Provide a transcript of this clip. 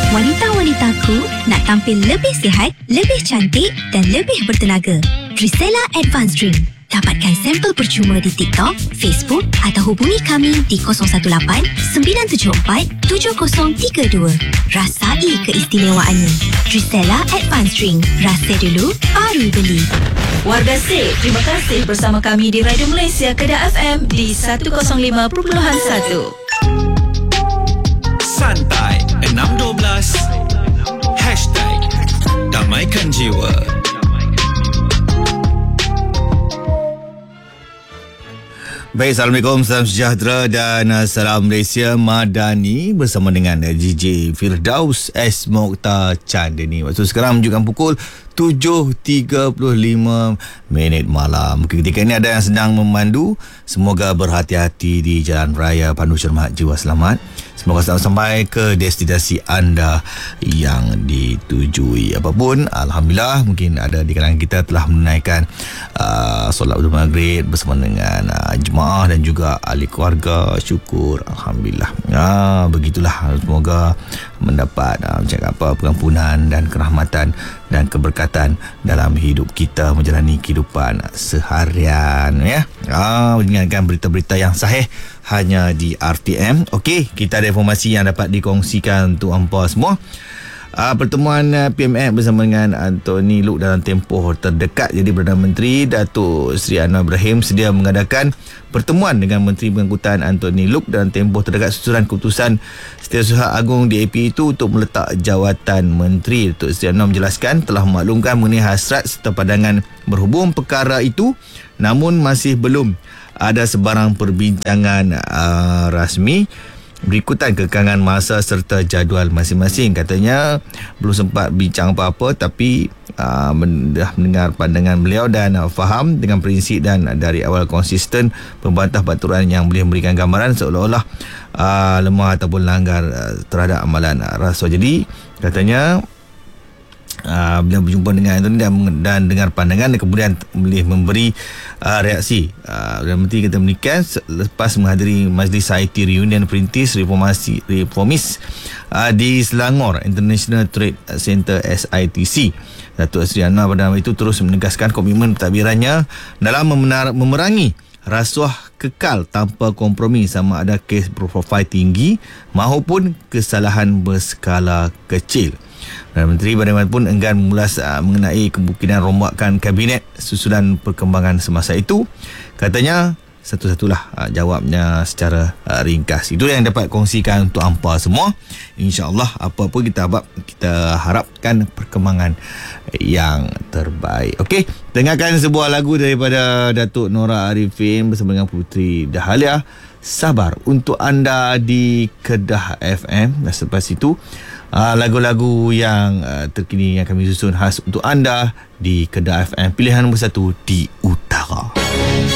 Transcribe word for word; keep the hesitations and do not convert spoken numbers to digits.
Wanita-wanitaku nak tampil lebih sihat, lebih cantik dan lebih bertenaga. Trisella Advanced Drink. Dapatkan sampel percuma di TikTok, Facebook atau hubungi kami di kosong satu lapan sembilan tujuh empat tujuh kosong tiga dua. Rasai keistimewaannya. Trisella Advanced Drink. Rasa dulu, baru beli. Warga Sik, terima kasih bersama kami di Radio Malaysia Kedah F M di seratus lima perpuluhan satu. Santai enam dua belas Hashtag Damaikan Jiwa. Baik, Assalamualaikum, salam sejahtera dan uh, salam Malaysia Madani bersama dengan uh, D J Firdaus S. Mokhtar Chandani. Waktu sekarang menunjukkan pukul tujuh tiga puluh lima minit malam. Mungkin ketika ini ada yang sedang memandu, semoga berhati-hati di jalan raya, pandu cermat, jiwa selamat. Semoga selamat sampai ke destinasi anda yang ditujui. Apapun, Alhamdulillah, mungkin ada di kalangan kita telah menunaikan uh, solat Wudhu Maghrib bersama dengan uh, jemaah dan juga ahli keluarga. Syukur, Alhamdulillah. Ya, begitulah. Semoga mendapat uh, macam apa, pengampunan dan kerahmatan dan keberkatan dalam hidup kita menjalani kehidupan seharian, ya. Ah, mendengarkan berita-berita yang sahih hanya di R T M. Okey, kita ada informasi yang dapat dikongsikan untuk hangpa semua. Uh, pertemuan uh, P M F bersama dengan Anthony Loke dalam tempoh terdekat. Jadi Perdana Menteri Datuk Seri Anwar Ibrahim sedia mengadakan pertemuan dengan Menteri Pengangkutan Anthony Loke dalam tempoh terdekat susulan keputusan Setiausaha Agung D A P itu untuk meletak jawatan menteri. Datuk Seri Anwar menjelaskan telah memaklumkan mengenai hasrat serta pandangan berhubung perkara itu, namun masih belum ada sebarang perbincangan uh, rasmi berikutan kekangan masa serta jadual masing-masing. Katanya belum sempat bincang apa-apa, tapi uh, dah mendengar pandangan beliau dan uh, faham dengan prinsip dan uh, dari awal konsisten membantah peraturan yang boleh memberikan gambaran seolah-olah uh, lemah ataupun langgar uh, terhadap amalan uh, rasuah. Jadi katanya Uh, beliau berjumpa dengan Anthony dan, dan dengar pandangan dan kemudian boleh memberi uh, reaksi. Uh, Perdana Menteri kata demikian lepas menghadiri Majlis I T Reunion Perintis Reformasi Reformis uh, di Selangor International Trade Center S I T C. Datuk Seri Anwar pada itu terus menegaskan komitmen pentadbirannya dalam memenar, memerangi rasuah kekal tanpa kompromi, sama ada kes berprofil tinggi maupun kesalahan berskala kecil. Perdana Menteri bagaimanapun enggan mengulas uh, mengenai kemungkinan rombakan kabinet susulan perkembangan semasa itu. Katanya satu-satulah uh, jawabnya secara uh, ringkas. Itu yang dapat kongsikan untuk hampa semua. InsyaAllah apa-apa kita harap, kita harapkan perkembangan yang terbaik. Okey, dengarkan sebuah lagu daripada Datuk Nora Arifin bersama dengan Puteri Dahlia, Sabar, untuk anda di Kedah F M. Dan selepas itu uh, lagu-lagu yang uh, terkini yang kami susun khas untuk anda di Kedah F M, pilihan nombor satu di Utara.